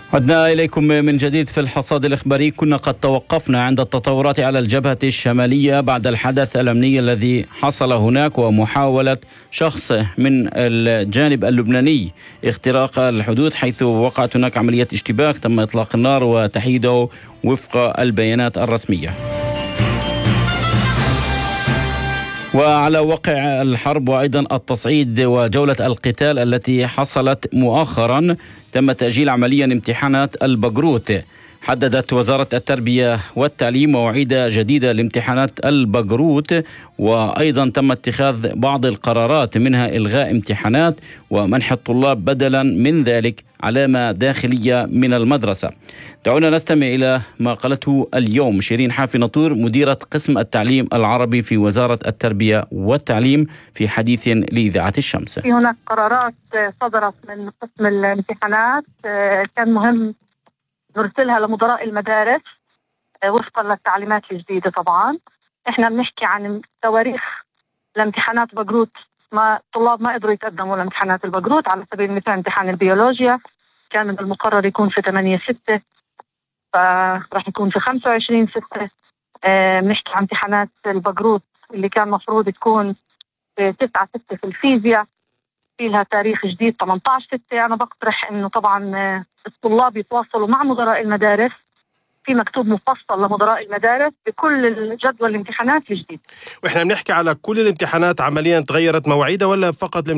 عدنا إليكم من جديد في الحصاد الإخباري. كنا قد توقفنا عند التطورات على الجبهة الشمالية بعد الحدث الأمني الذي حصل هناك ومحاولة شخص من الجانب اللبناني اختراق الحدود، حيث وقعت هناك عملية اشتباك تم إطلاق النار وتحييده وفق البيانات الرسمية. وعلى واقع الحرب وأيضا التصعيد وجولة القتال التي حصلت مؤخرا، تم تأجيل عمليا امتحانات البقروت. حددت وزارة التربية والتعليم مواعيد جديدة لامتحانات البقروت، وأيضا تم اتخاذ بعض القرارات منها إلغاء امتحانات ومنح الطلاب بدلا من ذلك علامة داخلية من المدرسة. دعونا نستمع إلى ما قالته اليوم شيرين حافي نطور مديرة قسم التعليم العربي في وزارة التربية والتعليم في حديث لإذاعة الشمس. في هناك قرارات صدرت من قسم الامتحانات كان مهم نرسلها لمدراء المدارس وفقا للتعليمات الجديدة. طبعا احنا بنحكي عن تواريخ لامتحانات بقروت، ما الطلاب ما قدروا يتقدموا لامتحانات البقروت. على سبيل المثال امتحان البيولوجيا كان من المقرر يكون في 8/6، فراح يكون في 25/6. بنحكي عن امتحانات البقروت اللي كان مفروض تكون في 9/6 في الفيزياء، في لها تاريخ جديد 18/6. أنا بقترح إنه طبعا الطلاب يتواصلوا مع مدراء المدارس، في مكتوب مفصل لمدراء المدارس بكل جدول الامتحانات الجديد. وإحنا بنحكي على كل الامتحانات عمليا تغيرت مواعيدها ولا فقط